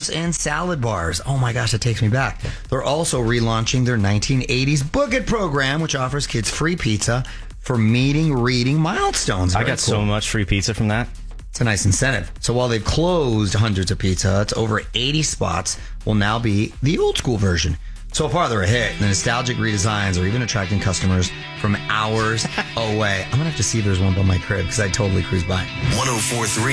wraps and salad bars. Oh my gosh, that takes me back. They're also relaunching their 1980s Book It program, which offers kids free pizza for meeting reading milestones. I got so much free pizza from that. It's a nice incentive. So while they've closed hundreds of Pizza Huts, over 80 spots will now be the old school version. So far, they're a hit. The nostalgic redesigns are even attracting customers from hours away. I'm going to have to see if there's one by my crib because I totally cruise by. 104.3